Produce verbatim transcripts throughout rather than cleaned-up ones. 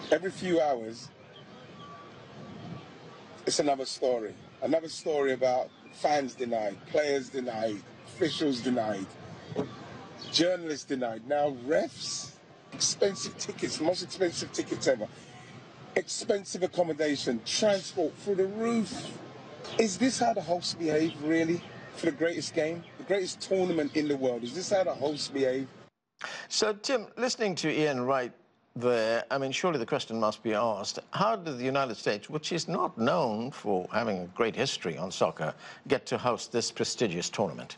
Every few hours, it's another story. Another story about fans denied, players denied, officials denied, journalists denied. Now refs, expensive tickets, most expensive tickets ever. Expensive accommodation, transport through the roof. Is this how the hosts behave, really, for the greatest game, the greatest tournament in the world? Is this how the hosts behave? So, Tim, listening to Ian Wright there, I mean, surely the question must be asked, how did the United States, which is not known for having a great history on soccer, get to host this prestigious tournament?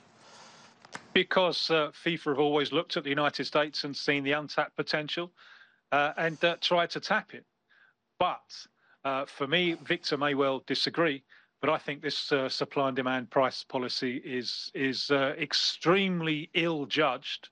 Because uh, FIFA have always looked at the United States and seen the untapped potential uh, and uh, tried to tap it. But uh, for me, Victor may well disagree, but I think this uh, supply and demand price policy is, is uh, extremely ill-judged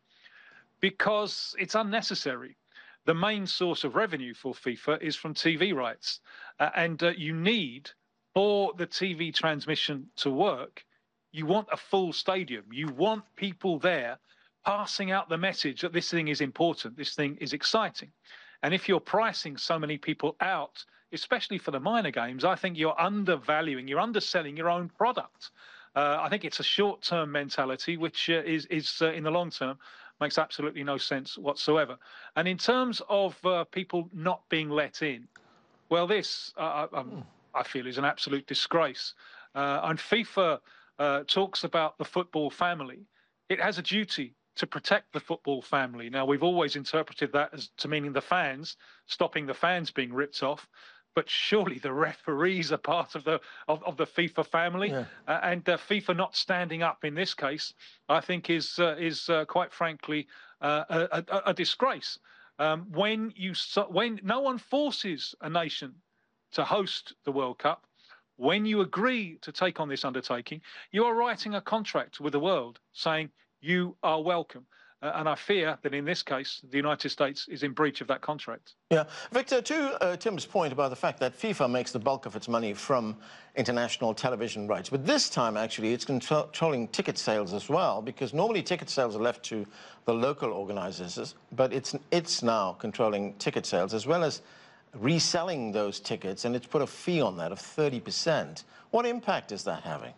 because it's unnecessary. The main source of revenue for FIFA is from T V rights. Uh, and uh, you need, for the T V transmission to work, you want a full stadium. You want people there passing out the message that this thing is important, this thing is exciting. And if you're pricing so many people out, especially for the minor games, I think you're undervaluing, you're underselling your own product. Uh, I think it's a short-term mentality, which uh, is, is uh, in the long term, makes absolutely no sense whatsoever. And in terms of uh, people not being let in, well, this, uh, I, I feel, is an absolute disgrace. Uh, and FIFA uh, talks about the football family. It has a duty to protect the football family. Now, we've always interpreted that as to meaning the fans, stopping the fans being ripped off. But surely the referees are part of the of, of the FIFA family, yeah. uh, and uh, FIFA not standing up in this case, I think, is uh, is uh, quite frankly uh, a, a, a disgrace. Um, when you when no one forces a nation to host the World Cup, when you agree to take on this undertaking, you are writing a contract with the world saying you are welcome. Uh, and I fear that in this case, the United States is in breach of that contract. Yeah. Victor, to uh, Tim's point about the fact that FIFA makes the bulk of its money from international television rights, but this time, actually, it's controlling ticket sales as well, because normally ticket sales are left to the local organizers, but it's, it's now controlling ticket sales as well as reselling those tickets, and it's put a fee on that of thirty percent. What impact is that having?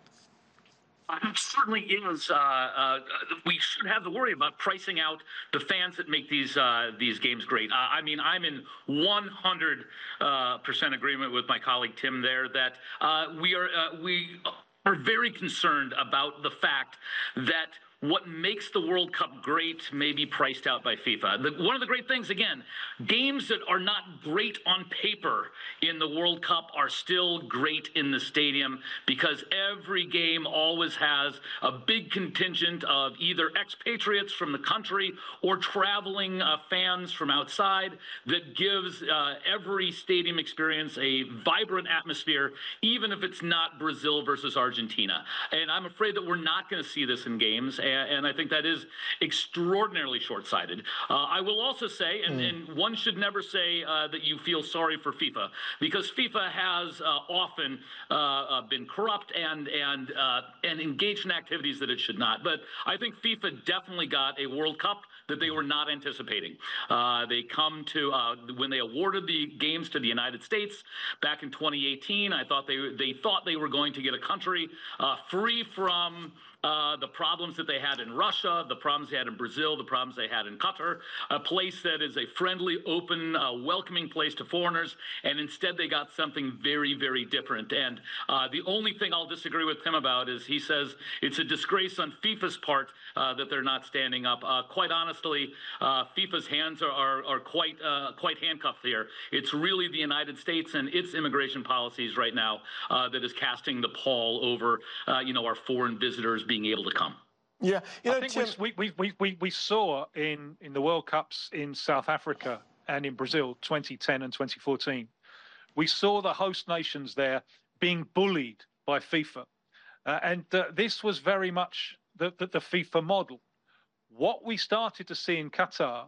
It certainly is. Uh, uh, we should have to worry about pricing out the fans that make these uh, these games great. Uh, I mean, I'm in one hundred percent uh, agreement with my colleague Tim there that uh, we are uh, we are very concerned about the fact that what makes the World Cup great may be priced out by FIFA. The, one of the great things, again, games that are not great on paper in the World Cup are still great in the stadium because every game always has a big contingent of either expatriates from the country or traveling uh, fans from outside that gives uh, every stadium experience a vibrant atmosphere, even if it's not Brazil versus Argentina. And I'm afraid that we're not going to see this in games. And I think that is extraordinarily short-sighted. Uh, I will also say, and, mm. and one should never say uh, that you feel sorry for FIFA, because FIFA has uh, often uh, uh, been corrupt and and uh, and engaged in activities that it should not. But I think FIFA definitely got a World Cup that they were not anticipating. Uh, they come to, uh, when they awarded the games to the United States back in twenty eighteen, I thought they, they thought they were going to get a country uh, free from Uh, the problems that they had in Russia, the problems they had in Brazil, the problems they had in Qatar, a place that is a friendly, open, uh, welcoming place to foreigners, and instead they got something very, very different. And uh, the only thing I'll disagree with him about is he says it's a disgrace on FIFA's part uh, that they're not standing up. Uh, quite honestly, uh, FIFA's hands are, are, are quite, uh, quite handcuffed here. It's really the United States and its immigration policies right now uh, that is casting the pall over, uh, you know, our foreign visitors being able to come. Yeah, you know, I think Tim... we, we, we, we, we saw in, in the World Cups in South Africa and in Brazil, twenty ten and twenty fourteen, we saw the host nations there being bullied by FIFA. Uh, and uh, this was very much the, the, the FIFA model. What we started to see in Qatar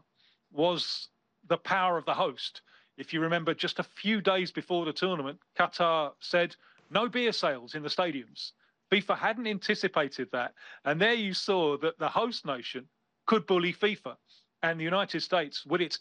was the power of the host. If you remember, just a few days before the tournament, Qatar said no beer sales in the stadiums. FIFA hadn't anticipated that. And there you saw that the host nation could bully FIFA. And the United States, with its